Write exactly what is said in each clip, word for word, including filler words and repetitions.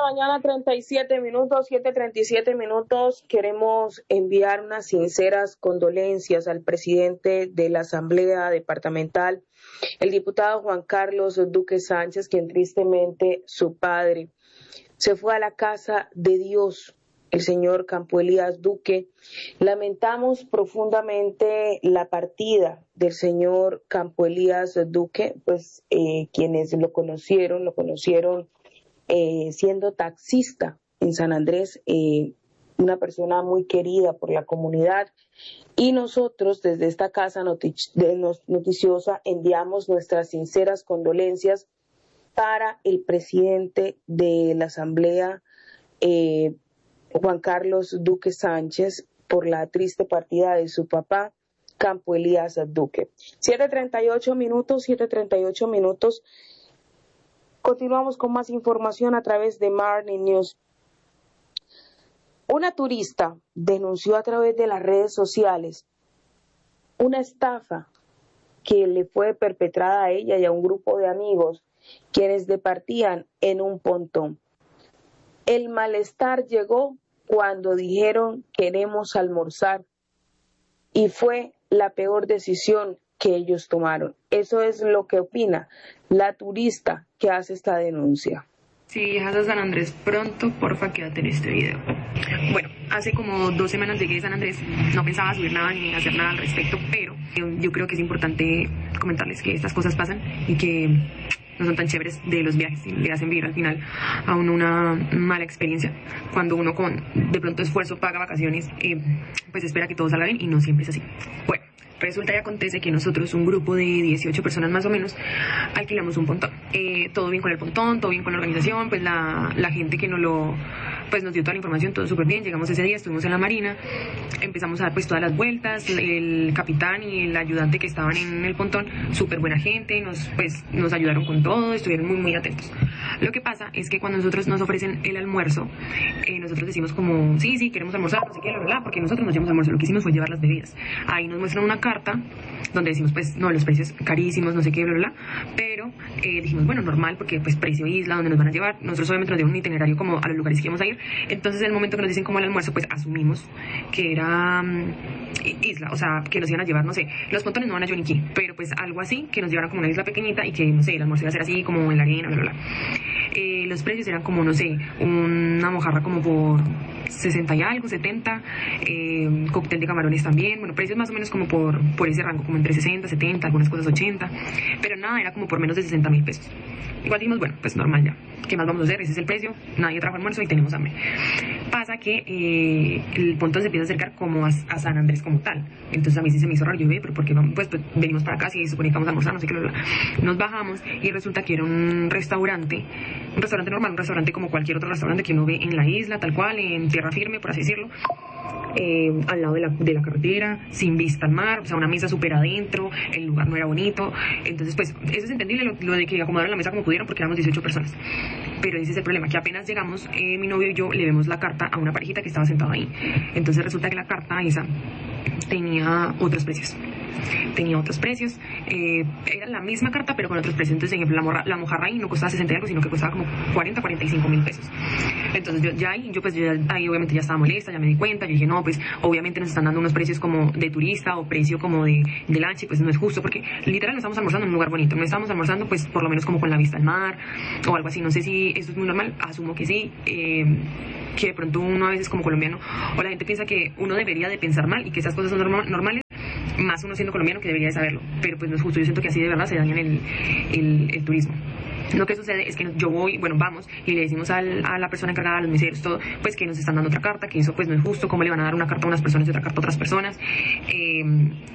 mañana, treinta y siete minutos, siete treinta y siete minutos. Queremos enviar unas sinceras condolencias al presidente de la Asamblea Departamental, el diputado Juan Carlos Duque Sánchez, quien tristemente su padre se fue a la casa de Dios, el señor Campo Elías Duque. Lamentamos profundamente la partida del señor Campo Elías Duque, pues eh, quienes lo conocieron, lo conocieron eh, siendo taxista en San Andrés, eh, una persona muy querida por la comunidad. Y nosotros desde esta casa noticiosa enviamos nuestras sinceras condolencias para el presidente de la Asamblea, eh, Juan Carlos Duque Sánchez, por la triste partida de su papá, Campo Elías Duque. siete treinta y ocho minutos, siete treinta y ocho minutos. Continuamos con más información a través de Morning News. Una turista denunció a través de las redes sociales una estafa que le fue perpetrada a ella y a un grupo de amigos quienes departían en un pontón. El malestar llegó cuando dijeron queremos almorzar y fue la peor decisión que ellos tomaron. Eso es lo que opina la turista que hace esta denuncia. Si viajas a San Andrés pronto, porfa, quédate en este video. Bueno, hace como dos semanas llegué de San Andrés, no pensaba subir nada ni hacer nada al respecto, pero yo creo que es importante comentarles que estas cosas pasan y que no son tan chéveres de los viajes y le hacen vivir al final a uno una mala experiencia. Cuando uno con de pronto esfuerzo paga vacaciones, eh, pues espera que todo salga bien y no siempre es así. Bueno, resulta y acontece que nosotros, un grupo de dieciocho personas más o menos, alquilamos un pontón. Eh, todo bien con el pontón, todo bien con la organización, pues la, la gente que nos lo, pues nos dio toda la información, todo súper bien. Llegamos ese día, estuvimos en la marina, empezamos a dar pues todas las vueltas, el capitán y el ayudante que estaban en el pontón, súper buena gente, nos, pues, nos ayudaron con todo, estuvieron muy muy atentos. Lo que pasa es que cuando nosotros nos ofrecen el almuerzo, eh, nosotros decimos como, sí, sí, queremos almorzar, no sé qué, la verdad, porque nosotros nos llevamos almuerzo, lo que hicimos fue llevar las bebidas. Ahí nos muestran una carta donde decimos pues no, los precios carísimos, no sé qué, bla, bla, bla, pero eh, dijimos bueno, normal, porque pues precio isla, donde nos van a llevar. Nosotros obviamente nos dieron un itinerario como a los lugares que íbamos a ir, entonces en el momento que nos dicen como el almuerzo, pues asumimos que era um, isla, o sea, que nos iban a llevar, no sé, los pontones no van a Yoniquí, pero pues algo así, que nos llevaran como una isla pequeñita y que, no sé, el almuerzo iba a ser así, como en la arena, bla, bla, bla. Eh, los precios eran como, no sé, una mojarra como por sesenta y algo, setenta, eh, cóctel de camarones también, bueno, precios más o menos como por, por ese rango, como entre sesenta, setenta, algunas cosas ochenta, pero nada, era como por menos de sesenta mil pesos. Igual dijimos, bueno, pues normal ya, ¿qué más vamos a hacer? Ese es el precio, nadie trajo almuerzo y tenemos hambre. Pasa que eh, el pontón se empieza a acercar como a, a San Andrés como tal, entonces a mí sí se me hizo raro, yo vi, pero porque vamos, pues, pues venimos para acá, si se supone que vamos a almorzar, no sé qué, bla, bla. Nos bajamos y resulta que era un restaurante, un restaurante normal, un restaurante como cualquier otro restaurante que uno ve en la isla, tal cual, en tierra firme, por así decirlo, eh, al lado de la, de la carretera, sin vista al mar, o sea, una mesa súper adentro, el lugar no era bonito. Entonces, pues, eso es entendible, lo, lo de que acomodaron la mesa como pudieron, porque éramos dieciocho personas. Pero ese es el problema, que apenas llegamos, eh, mi novio y yo le vemos la carta a una parejita que estaba sentada ahí. Entonces resulta que la carta esa tenía otros precios. Tenía otros precios, eh, era la misma carta pero con otros precios. Entonces, ejemplo, la, morra, la mojarra ahí no costaba sesenta y algo, sino que costaba como cuarenta, cuarenta y cinco mil pesos. Entonces yo ya ahí, yo pues yo ya, ahí obviamente ya estaba molesta, ya me di cuenta, yo dije no, pues obviamente nos están dando unos precios como de turista o precio como de, de lunch, y pues no es justo, porque literal no estamos almorzando en un lugar bonito, no estamos almorzando pues por lo menos como con la vista al mar o algo así. No sé si esto es muy normal, asumo que sí, eh, que de pronto uno a veces como colombiano o la gente piensa que uno debería de pensar mal y que esas cosas son normal, normales, más uno siendo colombiano que debería de saberlo, pero pues no es justo. Yo siento que así de verdad se dañan el, el, el turismo. Lo que sucede es que yo voy, bueno, vamos y le decimos al, a la persona encargada, a los meseros, todo, pues que nos están dando otra carta, que eso pues no es justo, cómo le van a dar una carta a unas personas y otra carta a otras personas, eh,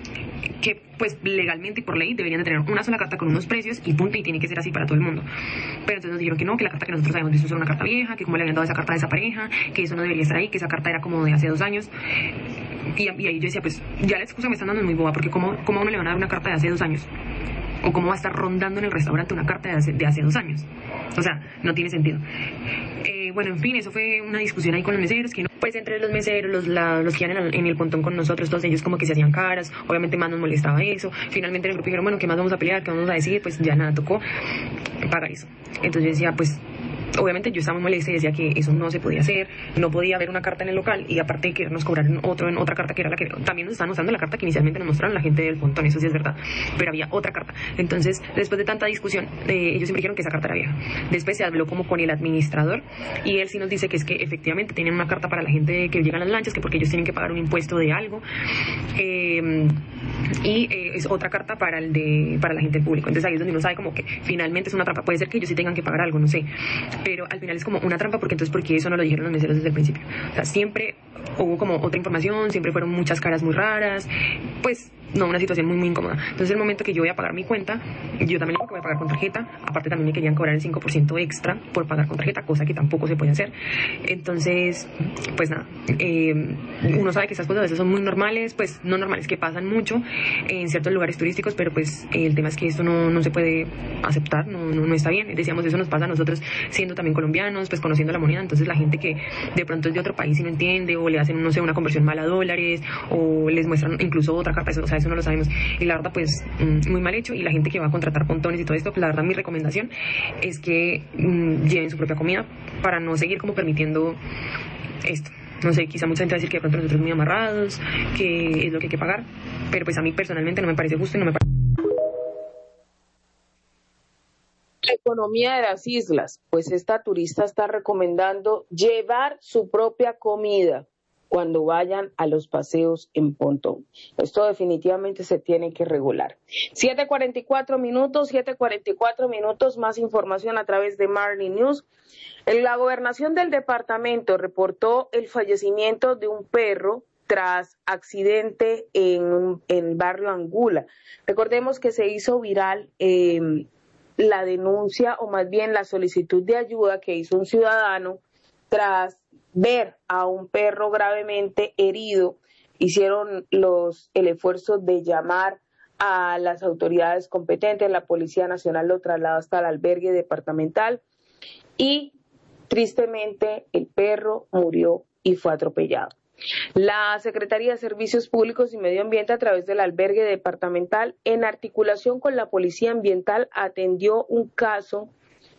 que pues legalmente y por ley deberían de tener una sola carta con unos precios y punto, y tiene que ser así para todo el mundo. Pero entonces nos dijeron que no, que la carta que nosotros habíamos visto era una carta vieja, que cómo le habían dado esa carta a esa pareja, que eso no debería estar ahí, que esa carta era como de hace dos años. Y, y ahí yo decía, pues ya la excusa que me están dando es muy boba, porque cómo, cómo a uno le van a dar una carta de hace dos años, o cómo va a estar rondando en el restaurante una carta de hace, de hace dos años. O sea, no tiene sentido. Eh, bueno, en fin, eso fue una discusión ahí con los meseros, que no, pues entre los meseros, los, la, los que iban en el, en el pontón con nosotros, todos ellos como que se hacían caras, obviamente más nos molestaba eso. Finalmente en el grupo dijeron, bueno, ¿qué más vamos a pelear? ¿Qué vamos a decir? Pues ya nada, tocó pagar eso. Entonces yo decía, pues obviamente yo estaba muy molesta y decía que eso no se podía hacer, no podía haber una carta en el local y aparte de que nos cobraron otro en otra carta que era la que también nos estaban mostrando, la carta que inicialmente nos mostraron la gente del Pontón, eso sí es verdad, pero había otra carta. Entonces, después de tanta discusión, eh, ellos siempre dijeron que esa carta era vieja. Después se habló como con el administrador y él sí nos dice que es que efectivamente tienen una carta para la gente que llegan las lanchas, que porque ellos tienen que pagar un impuesto de algo, eh, y eh, es otra carta para el de para la gente del público. Entonces ahí es donde uno sabe como que finalmente es una trampa. Puede ser que ellos sí tengan que pagar algo, no sé, pero al final es como una trampa porque entonces porque eso no lo dijeron los meseros desde el principio. O sea, siempre hubo como otra información, siempre fueron muchas caras muy raras, pues no, una situación muy muy incómoda. Entonces el momento que yo voy a pagar mi cuenta, yo también le digo que voy a pagar con tarjeta, aparte también me querían cobrar el cinco por ciento extra por pagar con tarjeta, cosa que tampoco se puede hacer. Entonces, pues nada, eh, uno sabe que esas cosas a veces son muy normales, pues no normales, que pasan mucho en ciertos lugares turísticos, pero pues eh, el tema es que esto no, no se puede aceptar, no, no, no está bien. Decíamos, eso nos pasa a nosotros siendo también colombianos, pues conociendo la moneda, entonces la gente que de pronto es de otro país y no entiende, o le hacen, no sé, una conversión mal a dólares, o les muestran incluso otra carta, eso, o sea, eso no lo sabemos. Y la verdad, pues, muy mal hecho. Y la gente que va a contratar pontones y todo esto, pues la verdad, mi recomendación es que mmm, lleven su propia comida para no seguir como permitiendo esto. No sé, quizá mucha gente va a decir que de pronto nosotros muy amarrados, que es lo que hay que pagar, pero pues a mí personalmente no me parece justo y no me parece. La economía de las islas, pues esta turista está recomendando llevar su propia comida cuando vayan a los paseos en pontón. Esto definitivamente se tiene que regular. siete cuarenta y cuatro minutos, siete cuarenta y cuatro minutos, más información a través de Marley News. La gobernación del departamento reportó el fallecimiento de un perro tras accidente en, en el barrio Angula. Recordemos que se hizo viral eh, la denuncia, o más bien la solicitud de ayuda que hizo un ciudadano tras ver a un perro gravemente herido. Hicieron los el esfuerzo de llamar a las autoridades competentes, la Policía Nacional lo trasladó hasta el albergue departamental y tristemente el perro murió y fue atropellado. La Secretaría de Servicios Públicos y Medio Ambiente, a través del albergue departamental, en articulación con la Policía Ambiental, atendió un caso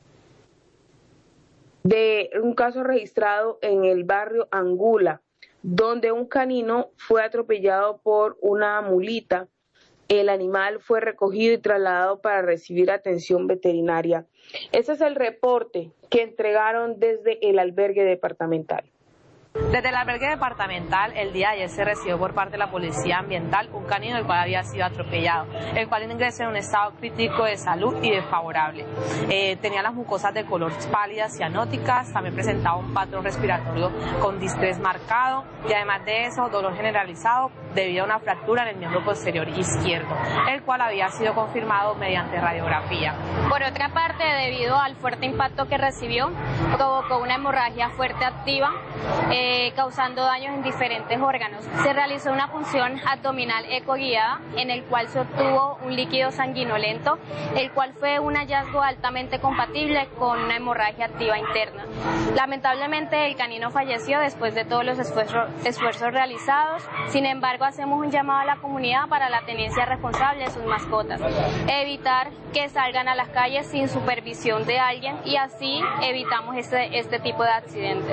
de un caso registrado en el barrio Angula, donde un canino fue atropellado por una mulita. El animal fue recogido y trasladado para recibir atención veterinaria. Ese es el reporte que entregaron desde el albergue departamental. Desde el albergue departamental, el día de ayer se recibió por parte de la Policía Ambiental un canino el cual había sido atropellado, el cual ingresó en un estado crítico de salud y desfavorable. Eh, tenía las mucosas de color pálidas cianóticas, también presentaba un patrón respiratorio con distrés marcado y además de eso, dolor generalizado debido a una fractura en el miembro posterior izquierdo, el cual había sido confirmado mediante radiografía. Por otra parte, debido al fuerte impacto que recibió, provocó una hemorragia fuerte activa, eh, causando daños en diferentes órganos. Se realizó una punción abdominal ecoguiada, en el cual se obtuvo un líquido sanguinolento, el cual fue un hallazgo altamente compatible con una hemorragia activa interna. Lamentablemente, el canino falleció después de todos los esfuerzos, esfuerzos realizados. Sin embargo, hacemos un llamado a la comunidad para la tenencia responsable de sus mascotas, evitar que salgan a las calles sin supervisión de alguien y así evitamos este, este tipo de accidentes.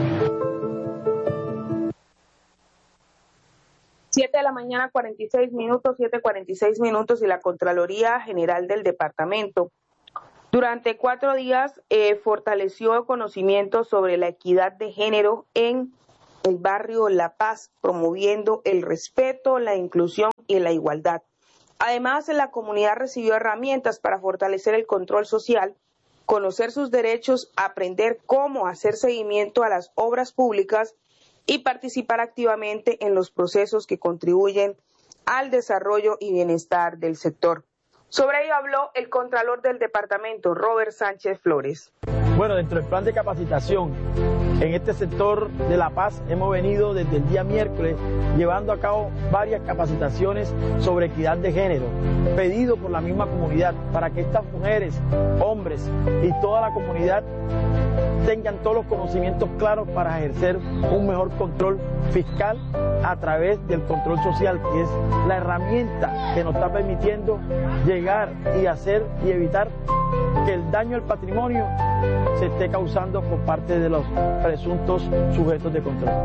siete de la mañana, cuarenta y seis minutos, siete cuarenta y seis minutos, y la Contraloría General del Departamento durante cuatro días eh, fortaleció el conocimiento sobre la equidad de género en el barrio La Paz, promoviendo el respeto, la inclusión y la igualdad. Además, la comunidad recibió herramientas para fortalecer el control social, conocer sus derechos, aprender cómo hacer seguimiento a las obras públicas y participar activamente en los procesos que contribuyen al desarrollo y bienestar del sector. Sobre ello habló el Contralor del Departamento, Robert Sánchez Flores. Bueno, dentro del plan de capacitación en este sector de La Paz hemos venido desde el día miércoles llevando a cabo varias capacitaciones sobre equidad de género, pedido por la misma comunidad para que estas mujeres, hombres y toda la comunidad tengan todos los conocimientos claros para ejercer un mejor control fiscal a través del control social, que es la herramienta que nos está permitiendo llegar y hacer y evitar que el daño al patrimonio se esté causando por parte de los presuntos sujetos de control.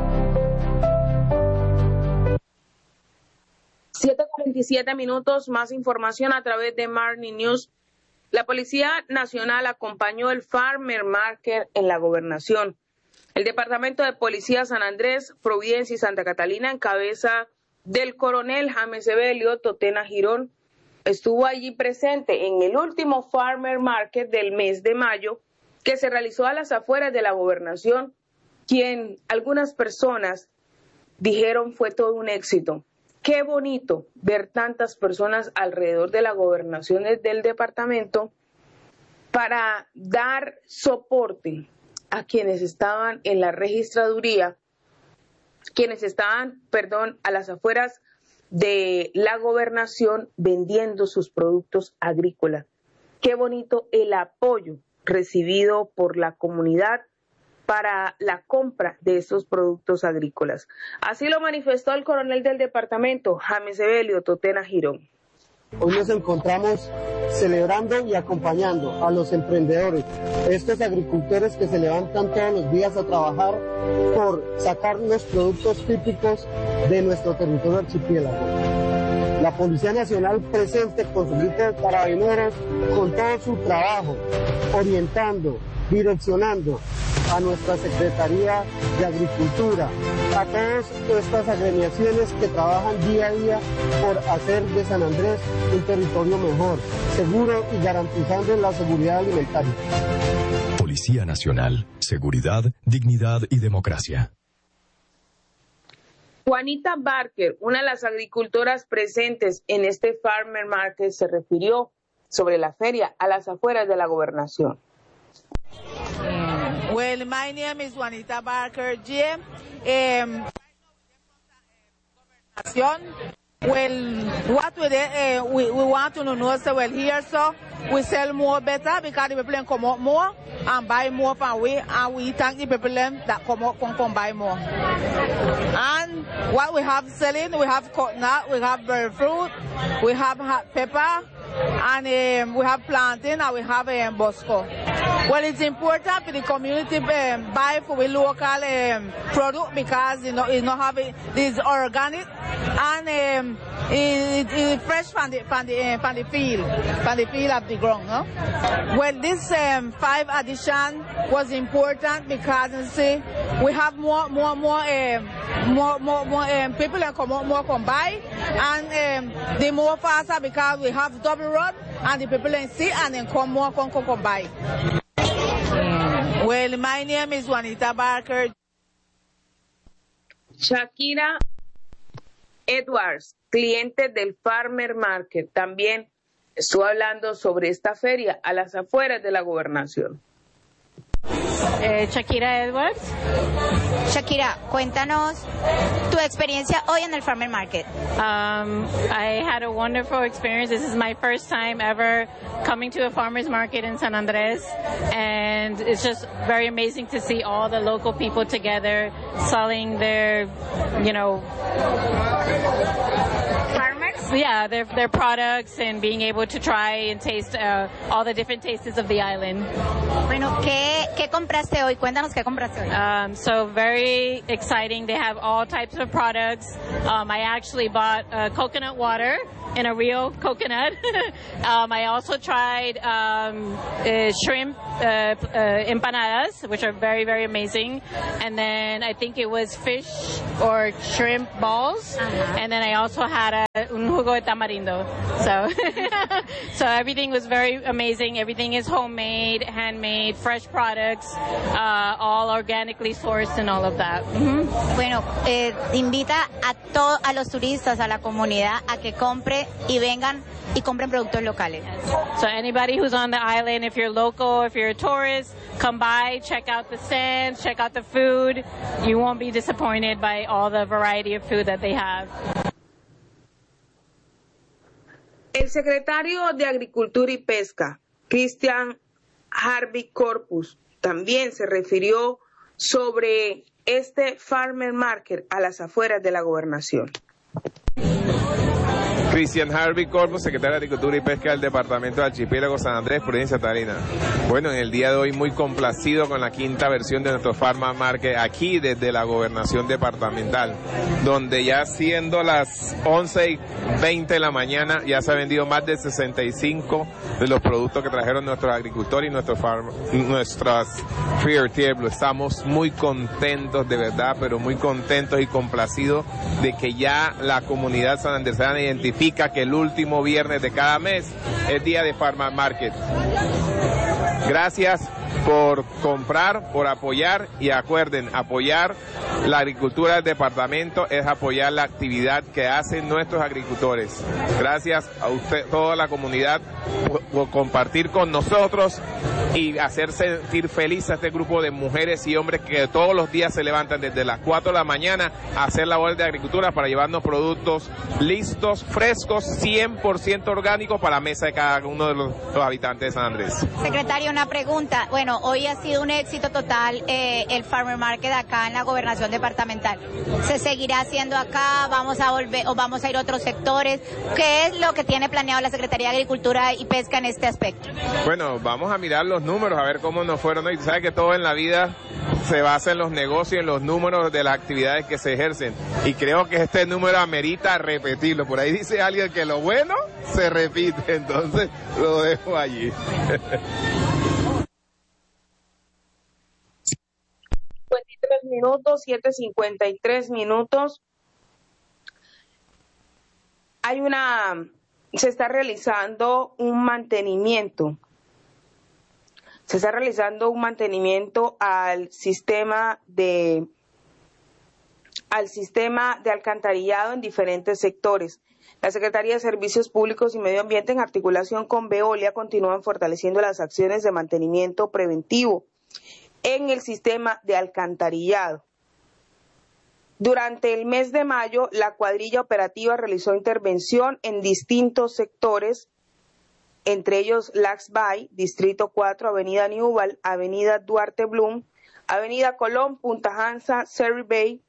siete cuarenta y siete minutos, más información a través de Marni News. La Policía Nacional acompañó el Farmer Market en la Gobernación. El Departamento de Policía San Andrés, Providencia y Santa Catalina, en cabeza del coronel James Evelio Totena Girón, estuvo allí presente en el último Farmer Market del mes de mayo, que se realizó a las afueras de la Gobernación, quien algunas personas dijeron fue todo un éxito. Qué bonito ver tantas personas alrededor de la gobernación del departamento para dar soporte a quienes estaban en la registraduría, quienes estaban, perdón, a las afueras de la gobernación vendiendo sus productos agrícolas. Qué bonito el apoyo recibido por la comunidad para la compra de estos productos agrícolas. Así lo manifestó el coronel del departamento, James Evelio Totena Girón. Hoy nos encontramos celebrando y acompañando a los emprendedores, estos agricultores que se levantan todos los días a trabajar por sacar los productos típicos de nuestro territorio archipiélago. La Policía Nacional presente con sus grupos de carabineros, con todo su trabajo, orientando, direccionando a nuestra Secretaría de Agricultura, a todas estas agremiaciones que trabajan día a día por hacer de San Andrés un territorio mejor, seguro y garantizando la seguridad alimentaria. Policía Nacional, seguridad, dignidad y democracia. Juanita Barker, una de las agricultoras presentes en este Farmer Market, se refirió sobre la feria a las afueras de la gobernación. Well, my name is Juanita Barker G. Um, well, what we, uh, we we want to know, so well here, so we sell more better because the people come out more and buy more from we, and we thank the people that come out come, come buy more. And what we have selling, we have coconut, we have berry fruit, we have hot pepper, and um, we have plantain, and we have um, bosco. Well, it's important for the community um, buy for the local um, product because you know it's not having this organic and um, it, it's fresh from the from the uh, from the field, from the field of the ground. No? Well, this um, five addition was important because you see we have more more more um, more more more um, people that come more come buy and um, the more faster because we have double road and the people can see and then come more come come, come buy. Well, my name is Juanita Barker. Shakira Edwards, cliente del Farmer Market, también estuvo hablando sobre esta feria a las afueras de la gobernación. Eh, Shakira Edwards. Shakira, cuéntanos tu experiencia hoy en el Farmer Market. Um, I had a wonderful experience. This is my first time ever coming to a farmer's market in San Andres, and it's just very amazing to see all the local people together selling their, you know, farmers. Yeah, their their products and being able to try and taste uh, all the different tastes of the island. Bueno, ¿qué qué compraste hoy? Cuéntanos qué compraste hoy. Um, so very exciting. They have all types of products. Um, I actually bought uh, coconut water in a real coconut. um, I also tried um, uh, shrimp uh, uh, empanadas, which are very, very amazing. And then I think it was fish or shrimp balls. Uh-huh. And then I also had a un jugo de tamarindo. So, so everything was very amazing. Everything is homemade, handmade, fresh products, uh, all organically sourced and all of that. Mm-hmm. Bueno, eh, invita a todos a los turistas, a la comunidad, a que compre y vengan y compren productos locales. So anybody who's on the island, if you're local, if you're a tourist, come by, check out the stands, check out the food. You won't be disappointed by all the variety of food that they have. El secretario de Agricultura y Pesca, Christian Harvey Corpus, también se refirió sobre este Farmer Market a las afueras de la gobernación. Cristian Harvey Corpus, secretario de Agricultura y Pesca del Departamento de Archipiélago San Andrés, Provincia Tarina. Bueno, en el día de hoy muy complacido con la quinta versión de nuestro Farmer Market aquí desde la Gobernación Departamental, donde ya siendo las once y veinte de la mañana ya se ha vendido más de sesenta y cinco de los productos que trajeron nuestros agricultores y nuestros farm, nuestras Freer Table. Estamos muy contentos de verdad, pero muy contentos y complacidos de que ya la comunidad sanandresana identifica que el último viernes de cada mes es día de Farmer Market. Gracias por comprar, por apoyar, y acuerden, apoyar la agricultura del departamento es apoyar la actividad que hacen nuestros agricultores. Gracias a usted, toda la comunidad, por, por compartir con nosotros y hacer sentir feliz a este grupo de mujeres y hombres que todos los días se levantan desde las cuatro de la mañana a hacer labores de agricultura para llevarnos productos listos, frescos, cien por ciento orgánicos para la mesa de cada uno de los, los habitantes de San Andrés. Secretario, una pregunta. Bueno, hoy ha sido un éxito total eh, el Farmer Market acá en la Gobernación Departamental. ¿Se seguirá haciendo acá? ¿Vamos a volver o vamos a ir a otros sectores? ¿Qué es lo que tiene planeado la Secretaría de Agricultura y Pesca en este aspecto? Bueno, vamos a mirar los números, a ver cómo nos fueron. Y sabes que todo en la vida se basa en los negocios, en los números de las actividades que se ejercen. Y creo que este número amerita repetirlo. Por ahí dice alguien que lo bueno se repite, entonces lo dejo allí. cincuenta y tres minutos, siete cincuenta y tres minutos. Hay una, se está realizando un mantenimiento. Se está realizando un mantenimiento al sistema de, al sistema de alcantarillado en diferentes sectores. La Secretaría de Servicios Públicos y Medio Ambiente, en articulación con Veolia, continúan fortaleciendo las acciones de mantenimiento preventivo en el sistema de alcantarillado. Durante el mes de mayo, la cuadrilla operativa realizó intervención en distintos sectores, entre ellos Lax Bay, Distrito cuatro, Avenida Newell, Avenida Duarte Bloom, Avenida Colón, Punta Hansa, Surrey Bay,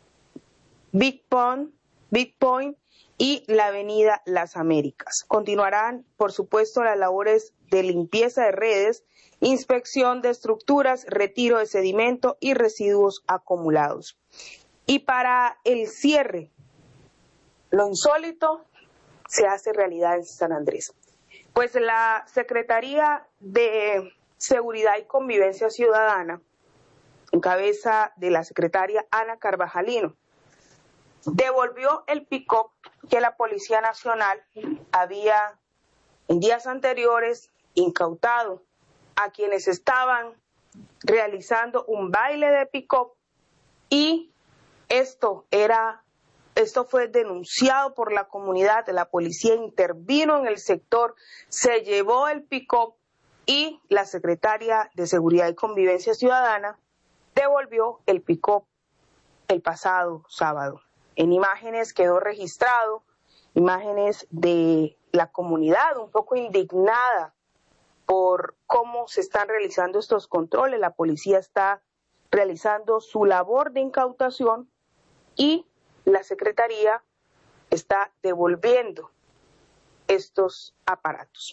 Big Pond, Big Point y la Avenida Las Américas. Continuarán, por supuesto, las labores de limpieza de redes, inspección de estructuras, retiro de sedimento y residuos acumulados. Y para el cierre, lo insólito se hace realidad en San Andrés. Pues la Secretaría de Seguridad y Convivencia Ciudadana, en cabeza de la secretaria Ana Carvajalino, devolvió el pick-up que la Policía Nacional había en días anteriores incautado a quienes estaban realizando un baile de pick-up, y esto era Esto fue denunciado por la comunidad. La policía intervino en el sector, se llevó el pick-up y la secretaria de Seguridad y Convivencia Ciudadana devolvió el pick-up el pasado sábado. En imágenes quedó registrado, imágenes de la comunidad un poco indignada por cómo se están realizando estos controles. La policía está realizando su labor de incautación y la Secretaría está devolviendo estos aparatos.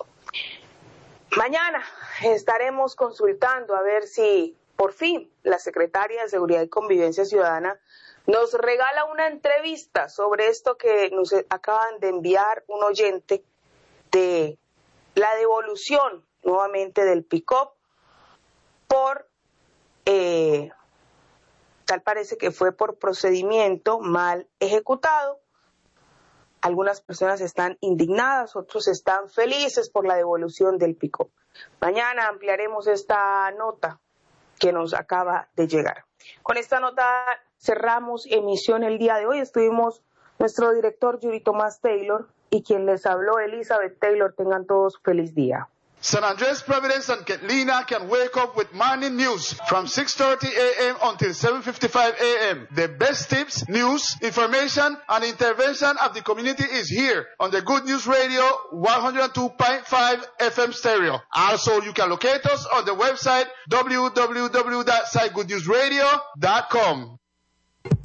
Mañana estaremos consultando a ver si por fin la Secretaría de Seguridad y Convivencia Ciudadana nos regala una entrevista sobre esto que nos acaban de enviar un oyente de la devolución nuevamente del pick-up por... Eh, Tal parece que fue por procedimiento mal ejecutado. Algunas personas están indignadas, otros están felices por la devolución del pick-up. Mañana ampliaremos esta nota que nos acaba de llegar. Con esta nota cerramos emisión el día de hoy. Estuvimos nuestro director Yuri Tomás Taylor y quien les habló Elizabeth Taylor. Tengan todos feliz día. San Andres, Providence, and Catlina can wake up with morning news from six thirty a m until seven fifty-five a m The best tips, news, information, and intervention of the community is here on the Good News Radio one oh two point five F M stereo. Also, you can locate us on the website w w w dot site good news radio dot com.